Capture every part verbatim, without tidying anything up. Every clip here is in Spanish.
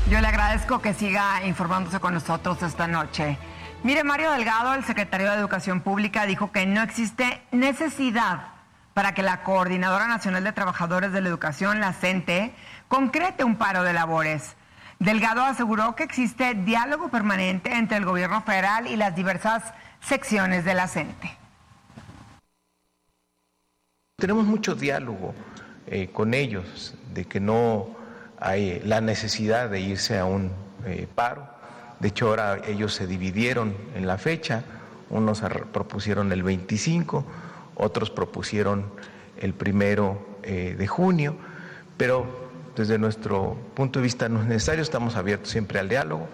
Yo le agradezco que siga informándose con nosotros esta noche. Mire, Mario Delgado, el secretario de Educación Pública, dijo que no existe necesidad para que la Coordinadora Nacional de Trabajadores de la Educación, la CENTE, concrete un paro de labores. Delgado aseguró que existe diálogo permanente entre el gobierno federal y las diversas secciones de la CENTE. Tenemos mucho diálogo eh, con ellos, de que no hay la necesidad de irse a un eh, paro. De hecho, ahora ellos se dividieron en la fecha, unos propusieron el veinticinco, otros propusieron el primero eh, de junio, pero desde nuestro punto de vista no es necesario, estamos abiertos siempre al diálogo.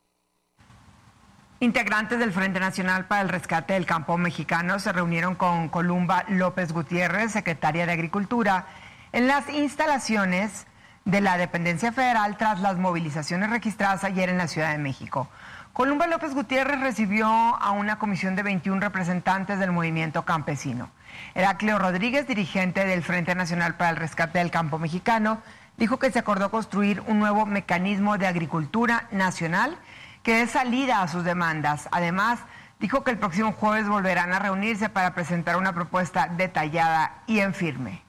Integrantes del Frente Nacional para el Rescate del Campo Mexicano se reunieron con Columba López Gutiérrez, secretaria de Agricultura, en las instalaciones de la dependencia federal tras las movilizaciones registradas ayer en la Ciudad de México. Columba López Gutiérrez recibió a una comisión de veintiún representantes del movimiento campesino. Heraclio Rodríguez, dirigente del Frente Nacional para el Rescate del Campo Mexicano, dijo que se acordó construir un nuevo mecanismo de agricultura nacional que dé salida a sus demandas. Además, dijo que el próximo jueves volverán a reunirse para presentar una propuesta detallada y en firme.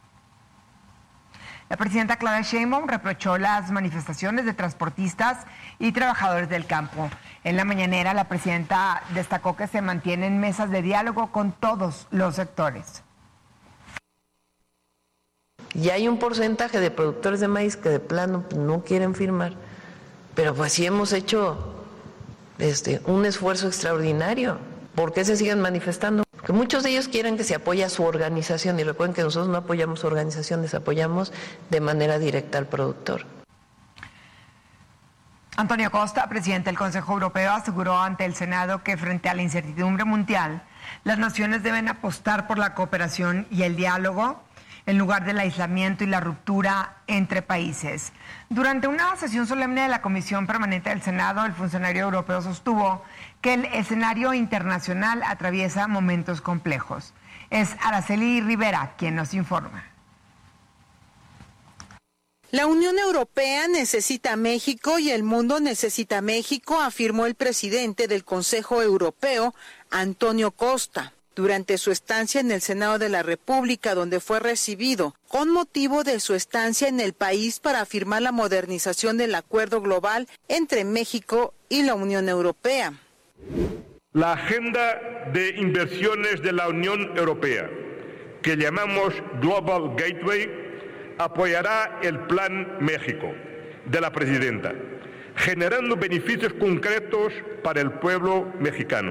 La presidenta Claudia Sheinbaum reprochó las manifestaciones de transportistas y trabajadores del campo. En la mañanera, la presidenta destacó que se mantienen mesas de diálogo con todos los sectores. Y hay un porcentaje de productores de maíz que de plano no quieren firmar, pero pues sí hemos hecho este, un esfuerzo extraordinario. ¿Por qué se siguen manifestando? Porque muchos de ellos quieren que se apoye a su organización, y recuerden que nosotros no apoyamos organizaciones, apoyamos de manera directa al productor. Antonio Costa, presidente del Consejo Europeo, aseguró ante el Senado que frente a la incertidumbre mundial, las naciones deben apostar por la cooperación y el diálogo en lugar del aislamiento y la ruptura entre países. Durante una sesión solemne de la Comisión Permanente del Senado, el funcionario europeo sostuvo que el escenario internacional atraviesa momentos complejos. Es Araceli Rivera quien nos informa. La Unión Europea necesita a México y el mundo necesita a México, afirmó el presidente del Consejo Europeo, Antonio Costa, durante su estancia en el Senado de la República, donde fue recibido con motivo de su estancia en el país para firmar la modernización del acuerdo global entre México y la Unión Europea. La agenda de inversiones de la Unión Europea, que llamamos Global Gateway, apoyará el Plan México de la presidenta, generando beneficios concretos para el pueblo mexicano.